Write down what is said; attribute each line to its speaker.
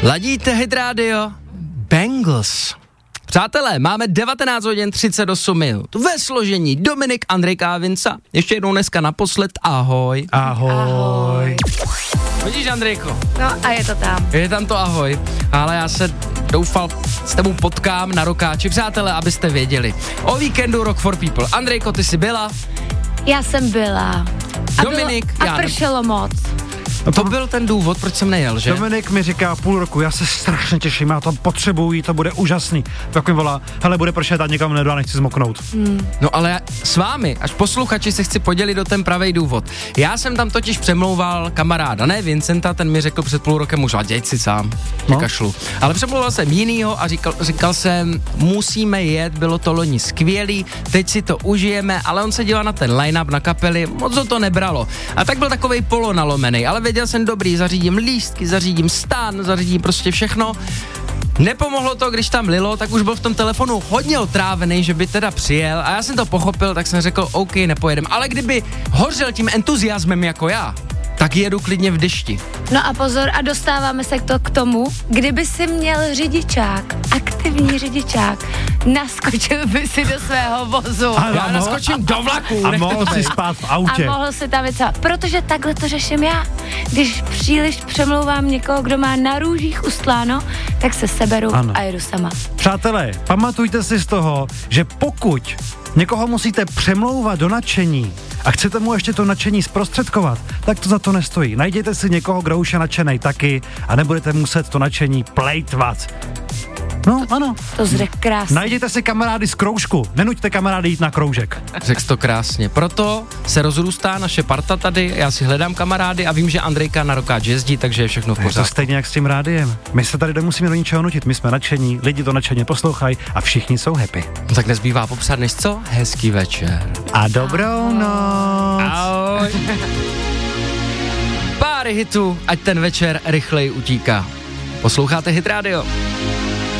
Speaker 1: Ladíte Hit Radio? Bangles. Přátelé, máme 19 hodin 38 minut. Ve složení Dominik, Andrejka a Vinca. Ještě jednou dneska naposled. Ahoj.
Speaker 2: Ahoj.
Speaker 1: Vidíš, Andrejko?
Speaker 3: No a je to tam.
Speaker 1: Je tam to ahoj. Ale já se doufal s tebou potkám na Rockáči. Přátelé, abyste věděli. O víkendu Rock for People. Andrejko, ty jsi byla?
Speaker 3: Já jsem byla.
Speaker 1: Dominik,
Speaker 3: a pršelo moc.
Speaker 1: To byl ten důvod, proč jsem nejel, že?
Speaker 2: Dominik mi říká půl roku, já se strašně těším, já to potřebuji, to bude úžasný. Tak mi volá, hele, bude pršet a někam nedá, nechci zmoknout.
Speaker 1: No ale s vámi, až posluchači, se chci podělit o ten pravý důvod. Já jsem tam totiž přemlouval kamaráda, ne Vincenta, ten mi řekl před půl rokem už, a děj si sám, kašlu. Ale přemlouval jsem jinýho a říkal jsem, musíme jet, bylo to loni skvělý, teď si to užijeme, ale on se díval na ten line-up na kapely, moc ho to nebralo. A tak byl takovej polonalomenej, ale věděl jsem dobrý, zařídím lístky, zařídím stán, zařídím prostě všechno. Nepomohlo to, když tam lilo, tak už byl v tom telefonu hodně otrávený, že by teda přijel a já jsem to pochopil, tak jsem řekl, OK, nepojedem. Ale kdyby hořel tím entuziasmem jako já, tak jedu klidně v dešti.
Speaker 3: No a pozor, a dostáváme se k tomu, kdyby si měl řidičák, aktivní řidičák, naskočil by si do svého vozu.
Speaker 1: Já naskočím do vlaku.
Speaker 2: A mohl si spát v autě.
Speaker 3: A mohl si tam vycát, protože takhle to řeším já. Když příliš přemlouvám někoho, kdo má na růžích ustláno, tak se seberu a jedu sama.
Speaker 2: Přátelé, pamatujte si z toho, že pokud někoho musíte přemlouvat do nadšení a chcete mu ještě to nadšení zprostředkovat, tak to za to nestojí. Najděte si někoho, kdo už je nadšenej taky a nebudete muset to nadšení plejtvat. No, ano.
Speaker 3: To zřek krásně.
Speaker 2: Najděte si kamarády z kroužku, nenuďte kamarády jít na kroužek.
Speaker 1: Řekl jsi to krásně. Proto se rozrůstá naše parta tady, já si hledám kamarády a vím, že Andrejka na Rockáč jezdí, takže je všechno v pořádku.
Speaker 2: Je to stejně jak s tím rádiem. My se tady nemusíme do ničeho nutit, my jsme nadšení, lidi to nadšeně poslouchají a všichni jsou happy.
Speaker 1: Tak nezbývá popsat než co? Hezký večer.
Speaker 2: A dobrou noc.
Speaker 1: Ahoj. Pár hitů, ať ten večer rychleji utíká. Posloucháte Hit Radio.